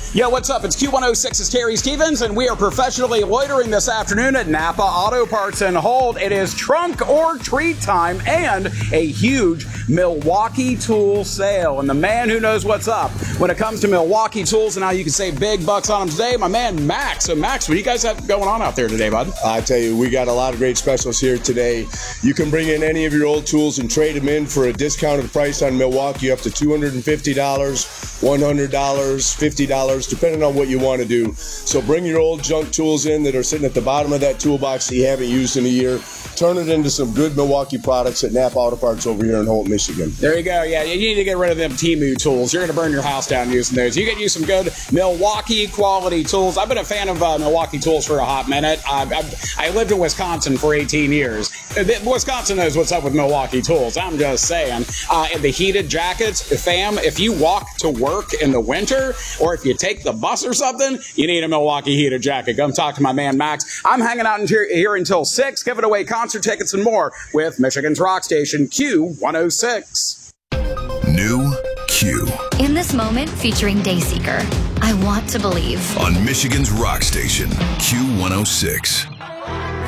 Yo, what's up? It's Q106's Terry Stevens, and we are professionally loitering this afternoon at Napa Auto Parts and Hold. It is trunk or treat time and a huge Milwaukee tool sale. And the man who knows what's up when it comes to Milwaukee tools and how you can save big bucks on them today, my man Max. So Max, what do you guys have going on out there today, bud? I tell you, we got a lot of great specials here today. You can bring in any of your old tools and trade them in for a discounted price on Milwaukee, up to $250, $100, $50, depending on what you want to do. So bring your old junk tools in that are sitting at the bottom of that toolbox that you haven't used in a year. Turn it into some good Milwaukee products at Napa Auto Parts over here in Holt, Michigan. There you go. Yeah, you need to get rid of them Temu tools. You're going to burn your house down using those. You can use some good Milwaukee quality tools. I've been a fan of Milwaukee tools for a hot minute. I lived in Wisconsin for 18 years. Wisconsin knows what's up with Milwaukee tools. I'm just saying. And the heated jackets, fam, if you walk to work in the winter or if you take the bus or something, you need a Milwaukee heated jacket. Come talk to my man Max. I'm hanging out here until 6, giving away concert tickets and more with Michigan's rock station Q106. New Q. In this moment, featuring Dayseeker, I Want to Believe. On Michigan's rock station Q106.